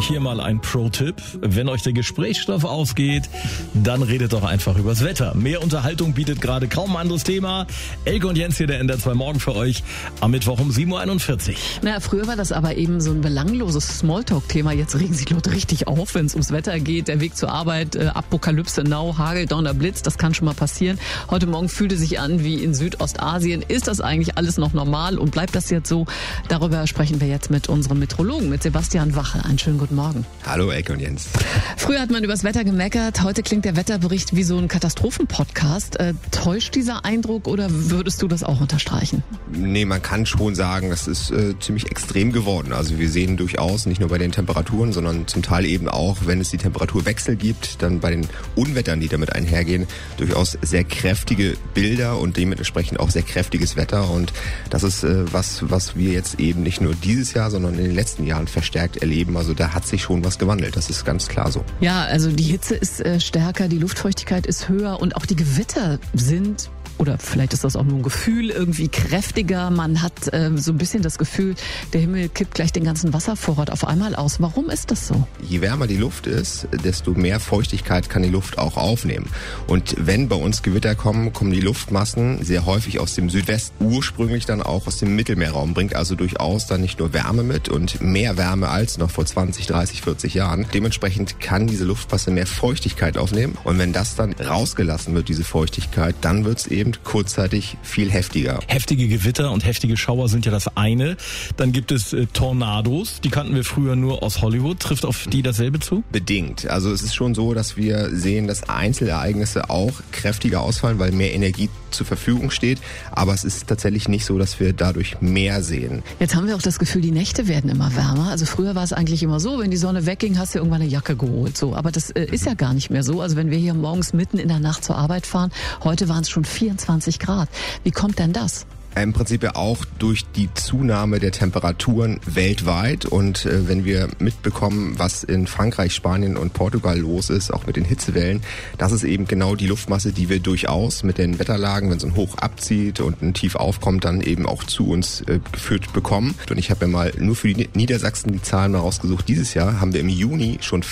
hier mal ein Pro-Tipp. Wenn euch der Gesprächsstoff ausgeht, dann redet doch einfach übers Wetter. Mehr Unterhaltung bietet gerade kaum ein anderes Thema. Elke und Jens hier, der NDR 2 Morgen für euch am Mittwoch um 7.41 Uhr. Naja, früher war das aber eben so ein belangloses Smalltalk-Thema. Jetzt regen sich Leute richtig auf, wenn es ums Wetter geht. Der Weg zur Arbeit, Apokalypse, Now, Hagel, Donner, Blitz, das kann schon mal passieren. Heute Morgen fühlte sich an wie in Südostasien. Ist das eigentlich alles noch normal und bleibt das jetzt so? Darüber sprechen wir jetzt mit unserem Meteorologen, mit Sebastian Wache. Einen schönen guten Morgen. Hallo Elke und Jens. Früher hat man übers Wetter gemeckert. Heute klingt der Wetterbericht wie so ein Katastrophenpodcast. Täuscht dieser Eindruck oder würdest du das auch unterstreichen? Nee, man kann schon sagen, das ist ziemlich extrem geworden. Also wir sehen durchaus nicht nur bei den Temperaturen, sondern zum Teil eben auch, wenn es die Temperaturwechsel gibt, dann bei den Unwettern, die damit einhergehen, durchaus sehr kräftige Bilder und dementsprechend auch sehr kräftiges Wetter. Und das ist was wir jetzt eben nicht nur dieses Jahr, sondern in den letzten Jahren verstärkt erleben. Also da hat sich schon was gewandelt, das ist ganz klar so. Ja, also die Hitze ist stärker, die Luftfeuchtigkeit ist höher und auch die Gewitter sind, oder vielleicht ist das auch nur ein Gefühl, irgendwie kräftiger. Man hat so ein bisschen das Gefühl, der Himmel kippt gleich den ganzen Wasservorrat auf einmal aus. Warum ist das so? Je wärmer die Luft ist, desto mehr Feuchtigkeit kann die Luft auch aufnehmen. Und wenn bei uns Gewitter kommen die Luftmassen sehr häufig aus dem Südwesten, ursprünglich dann auch aus dem Mittelmeerraum, bringt also durchaus dann nicht nur Wärme mit und mehr Wärme als noch vor 20, 30, 40 Jahren. Dementsprechend kann diese Luftmasse mehr Feuchtigkeit aufnehmen. Und wenn das dann rausgelassen wird, diese Feuchtigkeit, dann wird es eben kurzzeitig viel heftiger. Heftige Gewitter und heftige Schauer sind ja das eine. Dann gibt es Tornados, die kannten wir früher nur aus Hollywood. Trifft auf die dasselbe zu? Bedingt. Also es ist schon so, dass wir sehen, dass Einzelereignisse auch kräftiger ausfallen, weil mehr Energie zur Verfügung steht. Aber es ist tatsächlich nicht so, dass wir dadurch mehr sehen. Jetzt haben wir auch das Gefühl, die Nächte werden immer wärmer. Also früher war es eigentlich immer so, wenn die Sonne wegging, hast du irgendwann eine Jacke geholt. So. Aber das ist ja gar nicht mehr so. Also wenn wir hier morgens mitten in der Nacht zur Arbeit fahren, heute waren es schon 24 Grad. Wie kommt denn das? Im Prinzip ja auch durch die Zunahme der Temperaturen weltweit und wenn wir mitbekommen, was in Frankreich, Spanien und Portugal los ist, auch mit den Hitzewellen, das ist eben genau die Luftmasse, die wir durchaus mit den Wetterlagen, wenn so ein Hoch abzieht und ein Tief aufkommt, dann eben auch zu uns geführt bekommen. Und ich habe ja mal nur für die Niedersachsen die Zahlen mal rausgesucht. Dieses Jahr haben wir im Juni schon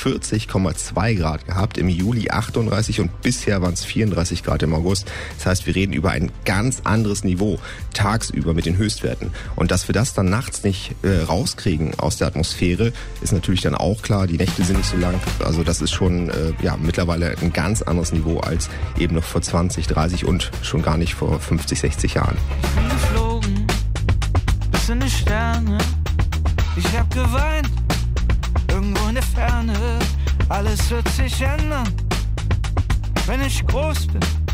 40,2 Grad gehabt, im Juli 38 und bisher waren es 34 Grad im August. Das heißt, wir reden über ein ganz anderes Niveau tagsüber mit den Höchstwerten. Und dass wir das dann nachts nicht rauskriegen aus der Atmosphäre, ist natürlich dann auch klar. Die Nächte sind nicht so lang. Also das ist schon mittlerweile ein ganz anderes Niveau als eben noch vor 20, 30 und schon gar nicht vor 50, 60 Jahren. Ich bin geflogen bis in die Sterne. Ich hab geweint irgendwo in der Ferne. Alles wird sich ändern, wenn ich groß bin.